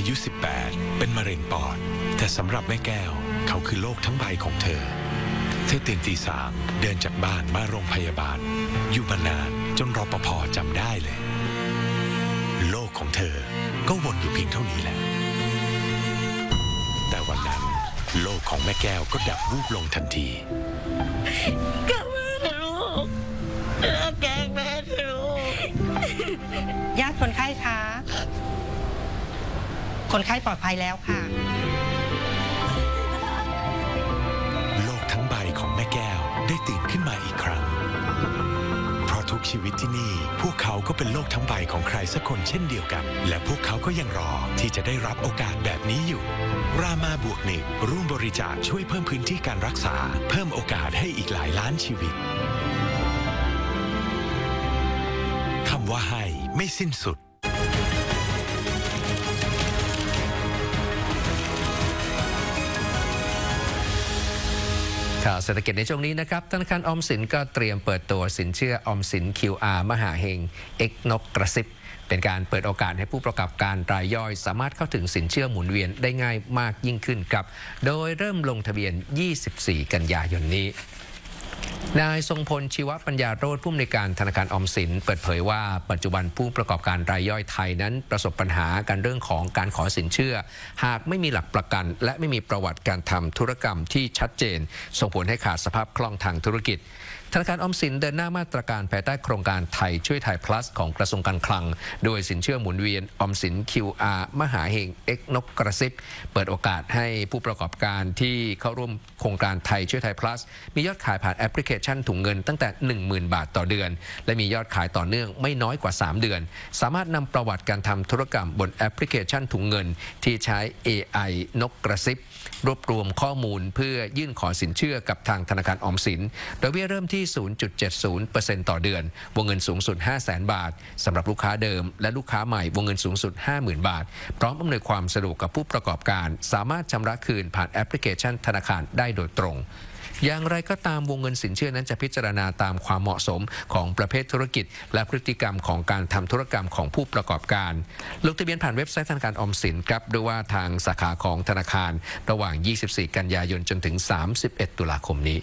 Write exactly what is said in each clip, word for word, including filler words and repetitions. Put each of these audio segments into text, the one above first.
ยุสิบแปดเป็นมะเร็งปอดแต่สำหรับแม่แก้วเขาคือโลกทั้งใบของเธอเธอตื่นตีสามเดินจากบ้านมาโรงพยาบาลอยู่มานานจนรปภ.จำได้เลยโลกของเธอก็วนอยู่เพียงเท่านี้แหละแต่วันนั้นโลกของแม่แก้วก็ดับวูบลงทันทีกลับมาเถอะลูกเลิกแกล้งแม่เถอะลูกญาติคนไข้คะคนไข้ปลอดภัยแล้วค่ะโลกทั้งใบของแม่แก้วได้ตื่นขึ้นมาอีกครั้งเพราะทุกชีวิตที่นี่พวกเขาก็เป็นโลกทั้งใบของใครสักคนเช่นเดียวกันและพวกเขาก็ยังรอที่จะได้รับโอกาสแบบนี้อยู่รามาบวกหนึ่งร่วมบริจาคช่วยเพิ่มพื้นที่การรักษาเพิ่มโอกาสให้อีกหลายล้านชีวิตคำว่าให้ไม่สิ้นสุดข่าวเศรษฐกิจในช่วงนี้นะครับธนาคารออมสินก็เตรียมเปิดตัวสินเชื่อออมสิน คิว อาร์ มหาเฮง X นกกระซิบเป็นการเปิดโอกาสให้ผู้ประกอบการรายย่อยสามารถเข้าถึงสินเชื่อหมุนเวียนได้ง่ายมากยิ่งขึ้นครับโดยเริ่มลงทะเบียนยี่สิบสี่กันยายนนี้นายทรงพลชีวปัญญาโรจน์ผู้อำนวยการธนาคารออมสินเปิดเผยว่าปัจจุบันผู้ประกอบการรายย่อยไทยนั้นประสบปัญหาการเรื่องของการขอสินเชื่อหากไม่มีหลักประกันและไม่มีประวัติการทำธุรกรรมที่ชัดเจนส่งผลให้ขาดสภาพคล่องทางธุรกิจธนาคารออมสินเดินหน้ามาตรการภายใต้โครงการไทยช่วยไทย plus ของกระทรวงการคลังโดยสินเชื่อหมุนเวียนออมสิน คิว อาร์ มหาเฮง X นกกระซิบเปิดโอกาสให้ผู้ประกอบการที่เข้าร่วมโครงการไทยช่วยไทย plus มียอดขายผ่านแอปพลิเคชันถุงเงินตั้งแต่ หนึ่งหมื่น บาทต่อเดือนและมียอดขายต่อเนื่องไม่น้อยกว่าสามเดือนสามารถนำประวัติการทำธุรกรรมบนแอปพลิเคชันถุงเงินที่ใช้ เอ ไอ นกกระซิบรวบรวมข้อมูลเพื่อยื่นขอสินเชื่อกับทางธนาคารออมสินโดยเบี้ยเริ่มที่ ศูนย์จุดเจ็ดศูนย์ เปอร์เซ็นต์ ต่อเดือนวงเงินสูงสุด ห้าแสน บาทสำหรับลูกค้าเดิมและลูกค้าใหม่วงเงินสูงสุด ห้าหมื่น บาทพร้อมอำนวยความสะดวกกับผู้ประกอบการสามารถชำระคืนผ่านแอปพลิเคชันธนาคารได้โดยตรงอย่างไรก็ตามวงเงินสินเชื่อนั้นจะพิจารณาตามความเหมาะสมของประเภทธุรกิจและพฤติกรรมของการทำธุรกรรมของผู้ประกอบการลงทะเบียนผ่านเว็บไซต์ธนาคารออมสินครับด้วยว่าทางสาขาของธนาคารระหว่างยี่สิบสี่กันยายนจนถึงสามสิบเอ็ดตุลาคมนี้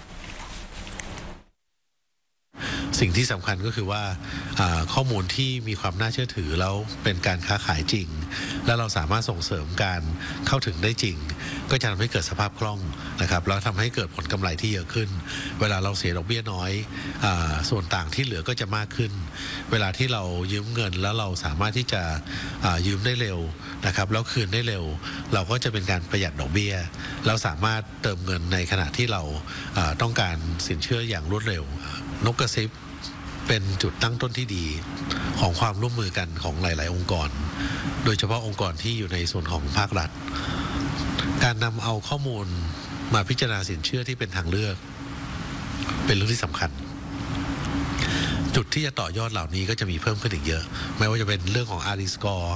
สิ่งที่สำคัญก็คือว่าข้อมูลที่มีความน่าเชื่อถือแล้วเป็นการค้าขายจริงและเราสามารถส่งเสริมการเข้าถึงได้จริงก็จะทำให้เกิดสภาพคล่องนะครับแล้วทำให้เกิดผลกำไรที่เยอะขึ้นเวลาเราเสียดอกเบี้ยน้อยส่วนต่างที่เหลือก็จะมากขึ้นเวลาที่เรายืมเงินแล้วเราสามารถที่จะยืมได้เร็วนะครับแล้วคืนได้เร็วเราก็จะเป็นการประหยัดดอกเบี้ยเราสามารถเติมเงินในขณะที่เราต้องการสินเชื่ออย่างรวดเร็วนกกระซิบเป็นจุดตั้งต้นที่ดีของความร่วมมือกันของหลายๆองค์กรโดยเฉพาะองค์กรที่อยู่ในส่วนของภาครัฐการนำเอาข้อมูลมาพิจารณาสินเชื่อที่เป็นทางเลือกเป็นเรื่องที่สำคัญจุดที่จะต่อยอดเหล่านี้ก็จะมีเพิ่มขึ้นอีกเยอะไม่ว่าจะเป็นเรื่องของ อาร์ ดี Score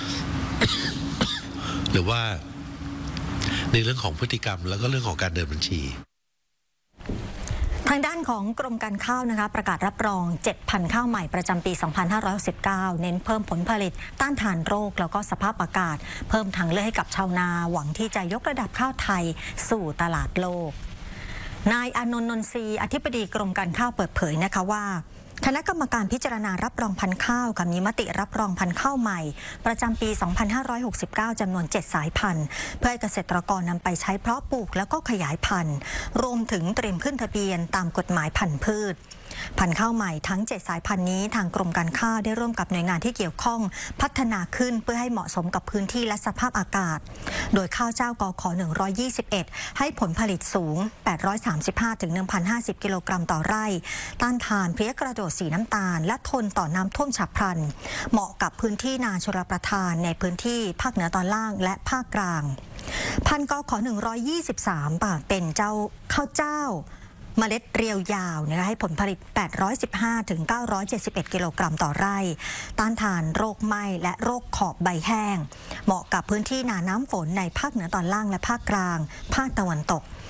หรือว่าในเรื่องของพฤติกรรมแล้วก็เรื่องของการเดินบัญชีทางด้านของกรมการข้าวนะคะประกาศรับรอง เจ็ดพันธุ์ข้าวใหม่ประจำปี สองพันห้าร้อยหกสิบเก้า เน้นเพิ่มผลผลิตต้านทานโรคแล้วก็สภาพอากาศเพิ่มทางเลือกให้กับชาวนาหวังที่จะยกระดับข้าวไทยสู่ตลาดโลกนายอานนท์ นนทรีอธิบดีกรมการข้าวเปิดเผยนะคะว่าคณะกรรมการพิจารณารับรองพันธุ์ข้าวค่ะมีมติรับรองพันธุ์ข้าวใหม่ประจำปี สองพันห้าร้อยหกสิบเก้า จำนวน เจ็ด สายพันธุ์เพื่อให้เกษตรกรนำไปใช้เพาะปลูกแล้วก็ขยายพันธุ์รวมถึงเตรียมขึ้นทะเบียนตามกฎหมายพันธุ์พืชพันธุ์ข้าวใหม่ทั้งเจ็ดสายพันธุ์นี้ทางกรมการข้าวได้ร่วมกับหน่วยงานที่เกี่ยวข้องพัฒนาขึ้นเพื่อให้เหมาะสมกับพื้นที่และสภาพอากาศโดยข้าวเจ้ากขหนึ่งร้อยยี่สิบเอ็ดให้ผลผลิตสูงแปดร้อยสามสิบห้าถึง หนึ่งพันห้าสิบ กิโลกรัมต่อไร่ต้านทานเพลี้ยกระโดดสีน้ำตาลและทนต่อน้ำท่วมฉับพลันเหมาะกับพื้นที่นาชลประทานในพื้นที่ภาคเหนือตอนล่างและภาคกลางพันธุ์กขหนึ่งร้อยยี่สิบสามบาทเป็นเจ้าข้าวเจ้าเมล็ดเรียวยาวนะคะให้ผลผลิตแปดร้อยสิบห้าถึงเก้าร้อยเจ็ดสิบเอ็ดกิโลกรัมต่อไร่ต้านทานโรคไหม้และโรคขอบใบแห้งเหมาะกับพื้นที่นาน้ำฝนในภาคเหนือตอนล่างและภาคกลางภาคตะวันตก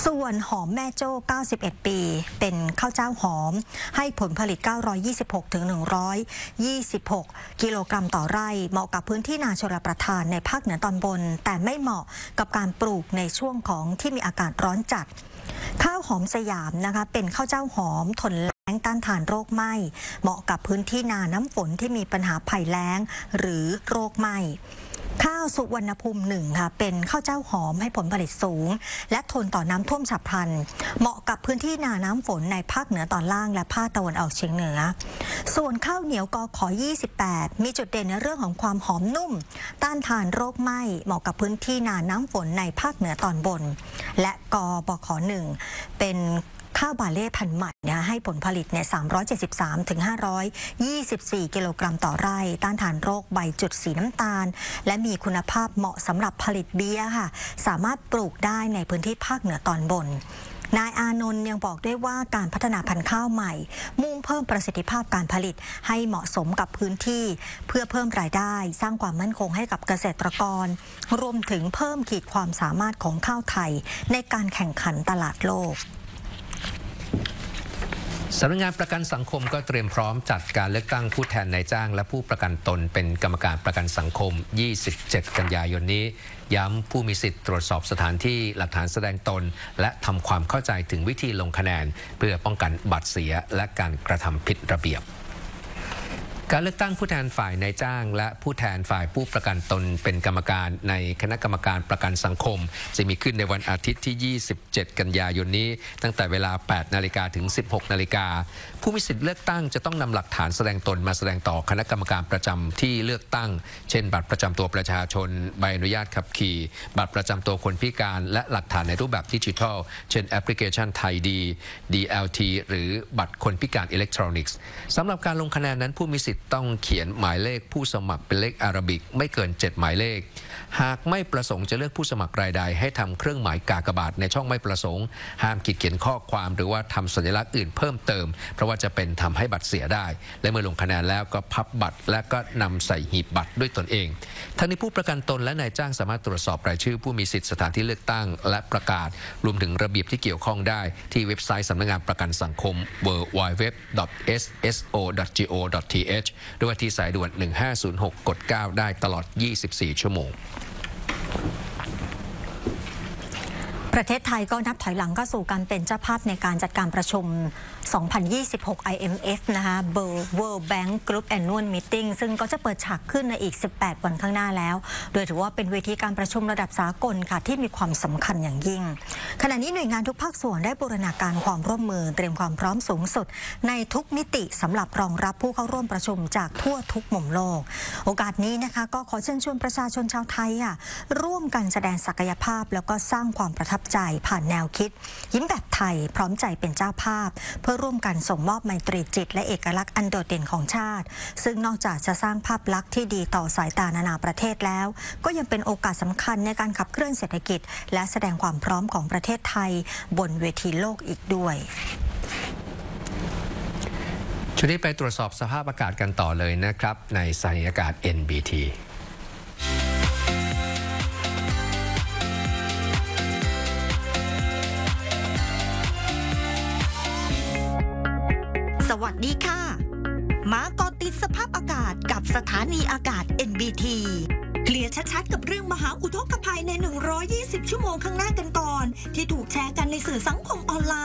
ส่วนหอมแม่โจ้เก้าสิบเอ็ดปีเป็นข้าวเจ้าหอมให้ผลผลิตเก้าร้อยยี่สิบหกถึงหนึ่งร้อยยี่สิบหกกิโลกรัมต่อไร่เหมาะกับพื้นที่นาชลประทานในภาคเหนือตอนบนแต่ไม่เหมาะกับการปลูกในช่วงของที่มีอากาศร้อนจัดข้าวหอมสยามนะคะเป็นข้าวเจ้าหอมทนแล้งต้านทานโรคไหม้เหมาะกับพื้นที่นาน้ำฝนที่มีปัญหาภัยแล้งหรือโรคไหม้ข้าวสุวรรณภูมิหนึ่งค่ะเป็นข้าวเจ้าหอมให้ผลผลิตสูงและทนต่อน้ำท่วมฉับพลันเหมาะกับพื้นที่นาน้ำฝนในภาคเหนือตอนล่างและภาคตะวันออกเฉียงเหนือส่วนข้าวเหนียวกขยี่สิบแปดมีจุดเด่นในเรื่องของความหอมนุ่มต้านทานโรคไหม้เหมาะกับพื้นที่นาน้ำฝนในภาคเหนือตอนบนและกบขหนึ่งเป็นข้าวบาเล่พันธุ์ใหม่นะให้ผลผลิตเนี่ยสามร้อยเจ็ดสิบสามถึงห้าร้อยยี่สิบสี่กิโลกรัมต่อไร่ต้านทานโรคใบจุดสีน้ำตาลและมีคุณภาพเหมาะสำหรับผลิตเบียร์ค่ะสามารถปลูกได้ในพื้นที่ภาคเหนือตอนบนนายอานนท์ยังบอกด้วยว่าการพัฒนาพันธุ์ข้าวใหม่มุ่งเพิ่มประสิทธิภาพการผลิตให้เหมาะสมกับพื้นที่เพื่อเพิ่มรายได้สร้างความมั่นคงให้กับเกษตรกรรวมถึงเพิ่มขีดความสามารถของข้าวไทยในการแข่งขันตลาดโลกสำนักงานประกันสังคมก็เตรียมพร้อมจัดการเลือกตั้งผู้แทนนายจ้างและผู้ประกันตนเป็นกรรมการประกันสังคมยี่สิบเจ็ดกันยายนนี้ย้ำผู้มีสิทธิ์ตรวจสอบสถานที่หลักฐานแสดงตนและทำความเข้าใจถึงวิธีลงคะแนนเพื่อป้องกันบัตรเสียและการกระทำผิดระเบียบการเลือกตั้งผู้แทนฝ่ายนายจ้างและผู้แทนฝ่ายผู้ประกันตนเป็นกรรมการในคณะกรรมการประกันสังคมจะมีขึ้นในวันอาทิตย์ที่ยี่สิบเจ็ดกันยายนนี้ตั้งแต่เวลาแปดนาฬิกาถึงสิบหกนาฬิกาผู้มีสิทธิ์เลือกตั้งจะต้องนำหลักฐานแสดงตนมาแสดงต่อคณะกรรมการประจำที่เลือกตั้งเช่นบัตรประจำตัวประชาชนใบอนุญาตขับขี่บัตรประจำตัวคนพิการและหลักฐานในรูปแบบดิจิทัลเช่นแอปพลิเคชันไทยดี ดี แอล ที หรือบัตรคนพิการอิเล็กทรอนิกส์สำหรับการลงคะแนนนั้นผู้มีสิทธิ์ต้องเขียนหมายเลขผู้สมัครเป็นเลขอาราบิกไม่เกินเจ็ดหมายเลขหากไม่ประสงค์จะเลือกผู้สมัครรายใดให้ทำเครื่องหมายกากบาทในช่องไม่ประสงค์ห้ามขีดเขียนข้อความหรือว่าทำสัญลักษณ์อื่นเพิ่มเติมเพราะว่าจะเป็นทำให้บัตรเสียได้และเมื่อลงคะแนนแล้วก็พับบัตรและก็นำใส่หีบบัตรด้วยตนเองทั้งนี้ผู้ประกันตนและนายจ้างสามารถตรวจสอบรายชื่อผู้มีสิทธิสถานที่เลือกตั้งและประกาศรวมถึงระเบียบที่เกี่ยวข้องได้ที่เว็บไซต์สำนักงานประกันสังคม ดับเบิลยู ดับเบิลยู ดับเบิลยู ดอท เอส เอส โอ ดอท จี โอ ดอท ที เอช ด้วยที่สายด่วนหนึ่งห้าศูนย์หกกดเก้าได้ตลอดยี่สิบสี่ชั่วโมงประเทศไทยก็นับถอยหลังเข้าสู่การเป็นเจ้าภาพในการจัดการประชุมสองพันยี่สิบหก ไอ เอ็ม เอฟ นะคะ World Bank Group Annual Meeting ซึ่งก็จะเปิดฉากขึ้นในอีกสิบแปดวันข้างหน้าแล้วโดยถือว่าเป็นเวทีการประชุมระดับสากลค่ะที่มีความสำคัญอย่างยิ่งขณะนี้หน่วยงานทุกภาคส่วนได้บูรณาการความร่วมมือเตรียมความพร้อมสูงสุดในทุกมิติสำหรับรองรับผู้เข้าร่วมประชุมจากทั่วทุกมุมโลกโอกาสนี้นะคะก็ขอเชิญชวนประชาชนชาวไทยค่ะร่วมกันแสดงศักยภาพแล้วก็สร้างความประทับใจผ่านแนวคิดยิ้มแบบไทยพร้อมใจเป็นเจ้าภาพเพื่อร่วมกันส่งมอบไมตรีจิตและเอกลักษณ์อันโดดเด่นของชาติซึ่งนอกจากจะสร้างภาพลักษณ์ที่ดีต่อสายตานานาประเทศแล้วก็ยังเป็นโอกาสสำคัญในการขับเคลื่อนเศรษฐกิจและแสดงความพร้อมของประเทศไทยบนเวทีโลกอีกด้วยช่วงนี้ไปตรวจสอบสภาพอากาศกันต่อเลยนะครับในสถานีอากาศ เอ็น บี ทีสวัสดีค่ะมาเกาะติดสภาพอากาศกับสถานีอากาศ เอ็น บี ที เคลียร์ชัดๆกับเรื่องมหาอุทกภัยในหนึ่งร้อยยี่สิบชั่วโมงข้างหน้ากันก่อนที่ถูกแชร์กันในสื่อสังคมออนไลน์